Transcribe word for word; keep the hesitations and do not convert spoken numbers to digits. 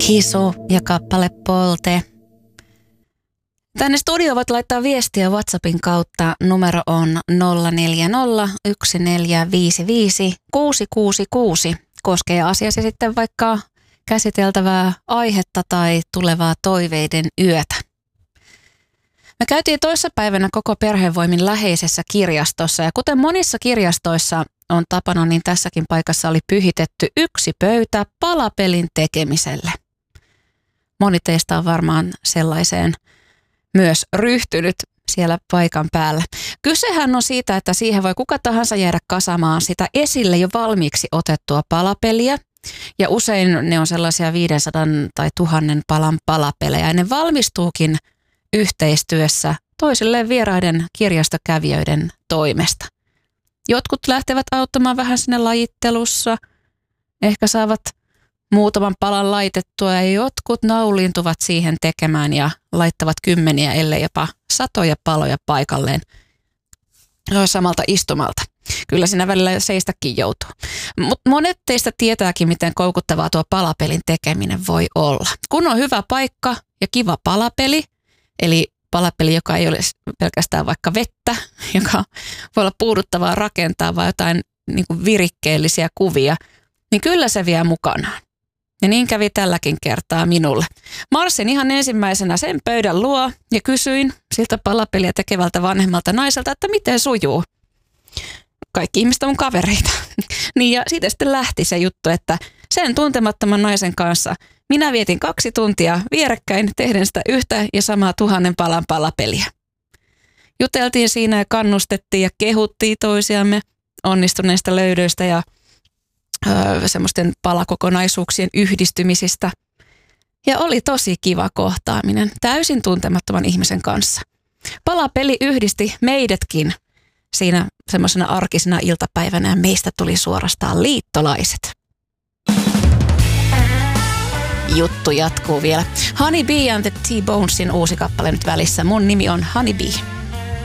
Kisu ja kappale Polte. Tänne studioon voit laittaa viestiä WhatsAppin kautta. Numero on nolla neljä nolla yksi neljä viisi viisi kuusi kuusi kuusi. Koskee asiasi sitten vaikka käsiteltävää aihetta tai tulevaa toiveiden yötä. Me käytiin toissapäivänä koko perhevoimin läheisessä kirjastossa ja kuten monissa kirjastoissa on tapana, niin tässäkin paikassa oli pyhitetty yksi pöytä palapelin tekemiselle. Moni teistä on varmaan sellaiseen myös ryhtynyt siellä paikan päällä. Kysehän on siitä, että siihen voi kuka tahansa jäädä kasamaan sitä esille jo valmiiksi otettua palapeliä. Ja usein ne on sellaisia viisisataa tai tuhannen palan palapelejä. Ja ne valmistuukin yhteistyössä toisilleen vieraiden kirjastokävijöiden toimesta. Jotkut lähtevät auttamaan vähän sinne lajittelussa. Ehkä saavat muutaman palan laitettua ja jotkut naulintuvat siihen tekemään ja laittavat kymmeniä, ellei jopa satoja paloja paikalleen samalta istumalta. Kyllä siinä välillä seistäkin joutuu. Mutta monet teistä tietääkin, miten koukuttavaa tuo palapelin tekeminen voi olla. Kun on hyvä paikka ja kiva palapeli, eli palapeli, joka ei ole pelkästään vaikka vettä, joka voi olla puuduttavaa rakentaa vai jotain niin kuin virikkeellisiä kuvia, niin kyllä se vie mukanaan. Ja niin kävi tälläkin kertaa minulle. Marssin ihan ensimmäisenä sen pöydän luo ja kysyin siltä palapeliä tekevältä vanhemmalta naiselta, että miten sujuu. Kaikki ihmiset on mun kavereita. Niin ja siitä sitten lähti se juttu, että sen tuntemattoman naisen kanssa minä vietin kaksi tuntia vierekkäin tehden sitä yhtä ja samaa tuhannen palan palapeliä. Juteltiin siinä ja kannustettiin ja kehuttiin toisiamme onnistuneista löydöistä ja öö, semmoisten palakokonaisuuksien yhdistymisistä. Ja oli tosi kiva kohtaaminen täysin tuntemattoman ihmisen kanssa. Palapeli yhdisti meidätkin siinä semmoisena arkisena iltapäivänä ja meistä tuli suorastaan liittolaiset. Juttu jatkuu vielä. Honey Bee and the T-Bonesin uusi kappale nyt välissä. Mun nimi on Honey Bee.